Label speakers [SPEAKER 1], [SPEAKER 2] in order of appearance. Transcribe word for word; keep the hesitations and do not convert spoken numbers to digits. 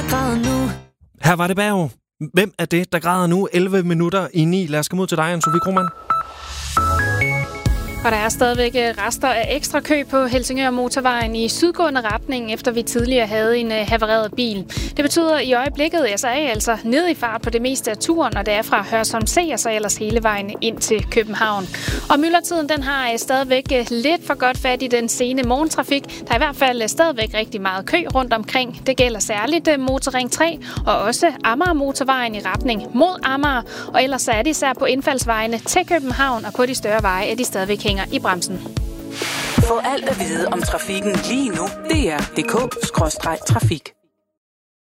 [SPEAKER 1] der græder nu.
[SPEAKER 2] Her var det Berg. Hvem er det, der græder nu? elleve minutter i ni. Lad os komme ud til dig, Anne-Sophie Krohmann.
[SPEAKER 3] Og der er stadigvæk rester af ekstra kø på Helsingør Motorvejen i sydgående retning, efter vi tidligere havde en havareret bil. Det betyder i øjeblikket, at så er I altså nede i fart på det meste af turen, og det er fra Hørsholm C og så ellers hele vejen ind til København. Og myldretiden den har stadigvæk lidt for godt fat i den sene morgentrafik. Der er i hvert fald stadigvæk rigtig meget kø rundt omkring. Det gælder særligt Motorring tre og også Amager Motorvejen i retning mod Amager. Og ellers er det især på indfaldsvejene til København og på de større veje, at de stadigvæk hænger i bremsen.
[SPEAKER 4] Få alt at vide om trafikken lige nu. D R punktum d k skråstreg trafik.